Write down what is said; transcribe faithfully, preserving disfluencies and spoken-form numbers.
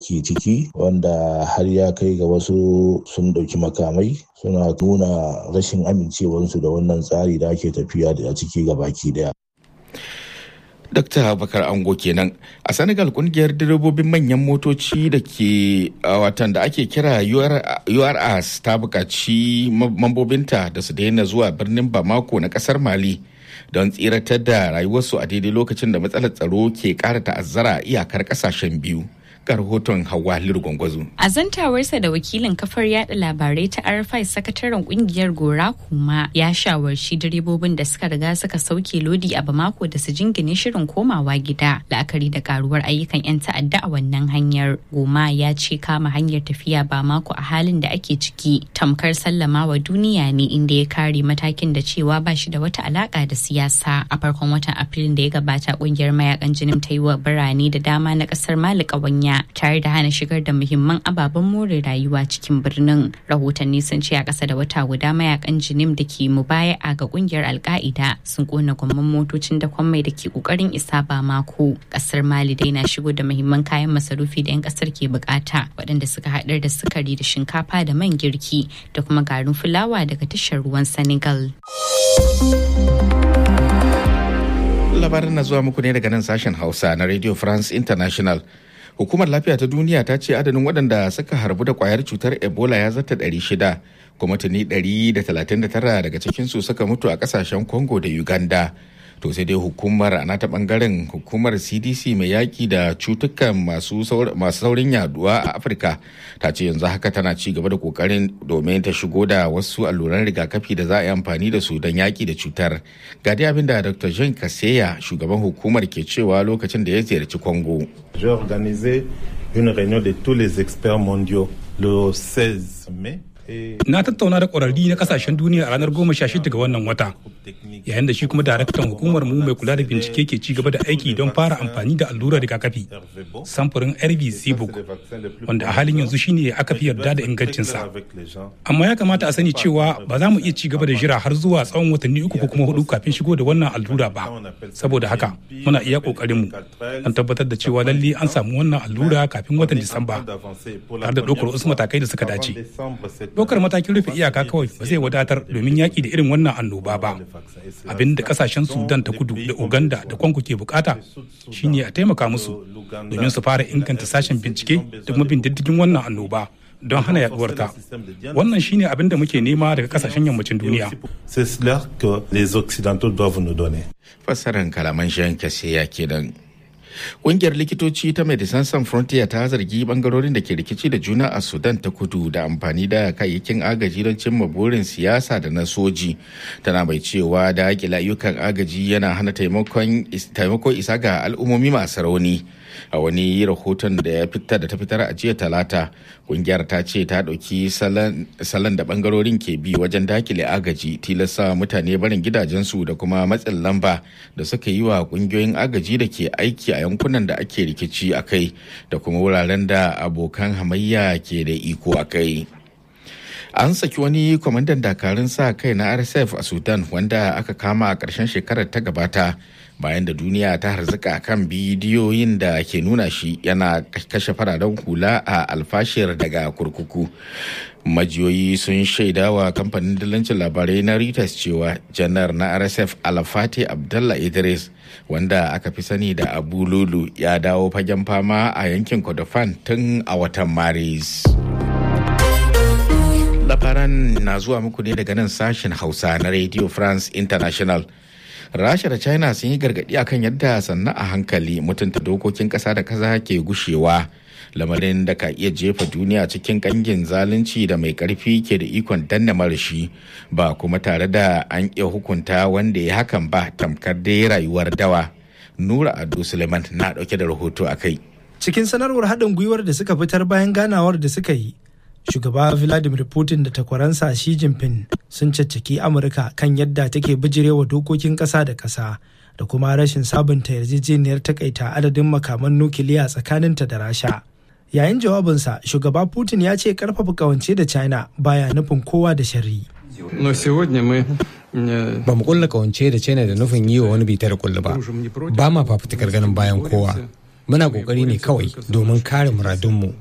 ke ciki, wanda har ya kai ga wasu sun ɗauki makamai suna nuna rashin amincewarsu da wannan tsari da ake tafiya da ciki gabaki daya. Dokta Abubakar Ango kenan. A Senegal kungiyar direbobin manyan motoci da ke watan da ake kira U R S ta buƙaci mambobinta da su daina zuwa birnin Bamako na ƙasar Mali don tsiratar da rayuwarsu a daidai lokacin da matsalar tsaro ke ƙara ta'azzara a iyakar ƙasashen biyu. Ga rahoton Hauwa Lirgwangwazo. A zantawarsa da wakilin kafar yada labarai ta R F I, sakataren kungiyar Gora Kuma ya shawarci direbobin da suka riga suka sauke lodi a Bamako da su jingine shirin komawa gida la'akari da karuwar ayyukan 'yan ta'adda a wannan hanyar. Goma ya ce kama hanyar tafiya Bamako a halin da ake ciki tamkar sallama wa duniya ne, inda ya kare matakin da cewa ba shi da wata alaka da siyasa. A farkon watan Afrilun da ya gabata kungiyar mayakan jinin ta yi wa birane da dama na kasar Mali ƙawanya tare da hana shigar da muhimman ababen more rayuwa cikin birnin. Rahotanni sun ce a ƙasa da wata guda mayakan jinim da ke mubaya'a ga kungiyar Al-Qaida sun kona gwamman motocin dakon mai da ke kokarin isa Bamako. Ƙasar Mali dai na shigo da muhimman kayan masarufi da 'yan ƙasar ke bukata, waɗanda suka haɗar da sukari da shinkafa da man girki da kuma garin fulawa daga tashar ruwan Senegal. Labarin na zuwa muku ne daga nan sashen Hausa na Radio France International. Hukumar Lafiya ta Duniya ta ce adadin waɗanda suka harbu da kwayar cutar Ebola ya zata ɗari shida, kuma tuni ɗari da talatin da tara daga cikinsu suka mutu a ƙasashen Congo da Uganda. To sai dai hukumar a nata ɓangaren hukumar C D C mai yaƙi da cutukan masu saurin yaduwa a Afirka ta ce yanzu haka tana ci gaba da ƙoƙarin domin ta shigo da wasu alluran rigakafi da za a yi amfani da su don yaƙi da cutar. Ga dai abin da Doctor Jean Kaseya, shugaban hukumar, ke cewa lokacin da ya ziyarci Congo. J'ai organisé une réunion de tous les experts mondiaux le seize mai. Na tattauna da ƙwararri na kasashen duniya a ranar goma sha shida ga wannan wata, yayin da shi kuma daraktan hukumar mu mai kula da bincike ke ci gaba da aiki don fara amfani da allurar rigakafi samfurin R V Zibuk, wanda a halin yanzu shine aka fi yarda da ingancinsa. Amma ya kamata a sani cewa ba za mu iya ci gaba da jira har zuwa tsawon watanni uku ko kuma hudu kafin shigo da wannan allura ba. Saboda haka muna iya ƙoƙarin mu don tabbatar da cewa lalle an samu wannan allura kafin watan Disamba, tare da ɗaukar wasu matakai da suka dace. Ɗaukar matakin rufe iyaka kawai ba zai wadatar domin yaƙi da irin wannan annoba ba. Abin da ƙasashen Sudan ta kudu da Uganda da Congo ke bukata shine a taimaka musu domin su fara inganta sashen bincike da kuma bin diddigin wannan annoba don hana yaduwarta. Wannan shine abin da muke nema daga ƙasashen yammacin duniya. Fassarar kalaman Jean Kaseya kenan. Ƙungiyar likitoci ta Medecins Sans Frontier ta zargi bangarorin da ke rikici da juna a Sudan ta kudu da amfani da kayayyakin agaji don cimma burin siyasa da na soji. Tana mai cewa da haƙila ayyukan agaji yana hana taimakon isa ga al'ummomi masu rauni. A wani rahoton da ya fitar da ta fitar a jiya Talata, kungiyar ta ce ta ɗauki salon da bangarorin ke bi wajen dakile agaji, tilasta mutane barin gidajensu da kuma matsin lamba da suka yi wa kungiyoyin agaji da ke aiki a yankunan da ake rikici a kai da kuma wuraren da abokan hamayya ke da iko a kai. An saki wani kwamandan dakarun sa kai na R S F a Sudan wanda aka kama a ƙarshen shekarar ta gabata, bayan da duniya ta harzuka kan bidiyoyin da ke nuna shi yana kashe fararen hula a alfashir daga kurkuku. Majiyoyi sun shaidawa kamfanin dillancin labarai na Reuters cewa janar na R S F Alfati Abdullah Idris, wanda aka fi sani da Abu Lulu, ya dawo fagen fama a yankin Kordofan tun a watan Maris. Labaran na zuwa muku ne daga nan sashen Hausa na Radio France International. Rasha da China sun yi gargaɗi akan yadda sannan a hankali mutunta dokokin ƙasa da ƙasa ke gushewa, lamarin da ka iya jefa duniya cikin ƙangin zalunci da mai ƙarfi ke da ikon danna marashi, ba kuma tare da an iya hukunta wanda ya hakan ba, tamkar dai rayuwar dawa. Nura Ado Suleiman na ɗauke da rahoto a kai. Cikin sanarwar haɗin gwiwar da suka fitar bayan ganawar da suka yi, shugaba Vladimir Putin da takwaransa Xi Jinping sun caccaki Amurka kan yadda take bijirewa dokokin ƙasa da ƙasa da kuma rashin sabunta yarjejeniyar takaita adadin makaman nukiliya tsakaninta da Rasha. Yayin jawabinsa, shugaba Putin ya ce karfafa kawance da China baya nufin kowa da sharri. Ba mu kulla kawance da China da nufin yi wa wani bitar kullu ba. Ba ma fafutukar ganin bayan kowa. muna ƙoƙari ne kawai domin kare muradunmu